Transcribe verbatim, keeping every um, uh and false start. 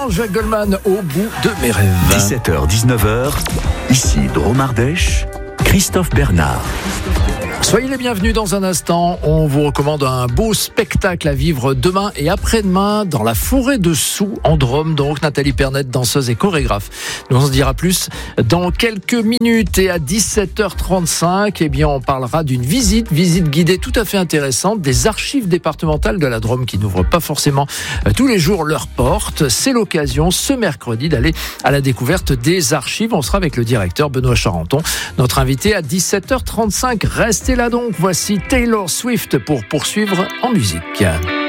Jean-Jacques Goldman, au bout de mes rêves. dix-sept heures dix-neuf heures, ici Drôme Ardèche, Christophe Bernard. Soyez les bienvenus dans un instant. On vous recommande un beau spectacle à vivre demain et après-demain dans la forêt de Soux, en Drôme. Donc, Nathalie Pernette, danseuse et chorégraphe. Nous on se dira plus dans quelques minutes. Et à dix-sept heures trente-cinq, eh bien, on parlera d'une visite, visite guidée tout à fait intéressante des archives départementales de la Drôme qui n'ouvrent pas forcément tous les jours leurs portes. C'est l'occasion ce mercredi d'aller à la découverte des archives. On sera avec le directeur Benoît Charenton, notre invité à dix-sept heures trente-cinq. Restez là donc, voici Taylor Swift pour poursuivre en musique.